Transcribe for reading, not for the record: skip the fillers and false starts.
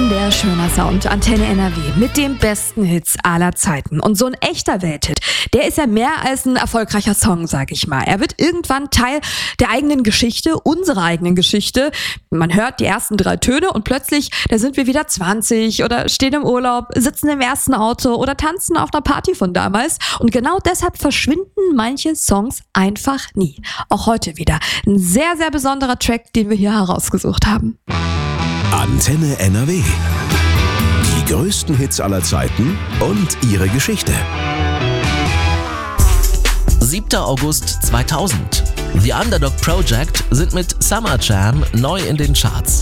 Wunderschöner Sound, Antenne NRW mit den besten Hits aller Zeiten. Und so ein echter Welthit, der ist ja mehr als ein erfolgreicher Song, sag ich mal. Er wird irgendwann Teil der eigenen Geschichte, unserer eigenen Geschichte. Man hört die ersten 3 Töne und plötzlich, da sind wir wieder 20 oder stehen im Urlaub, sitzen im ersten Auto oder tanzen auf einer Party von damals. Und genau deshalb verschwinden manche Songs einfach nie. Auch heute wieder ein sehr, sehr besonderer Track, den wir hier herausgesucht haben. Antenne NRW. Die größten Hits aller Zeiten und ihre Geschichte. 7. August 2000. The Underdog Project sind mit Summer Jam neu in den Charts.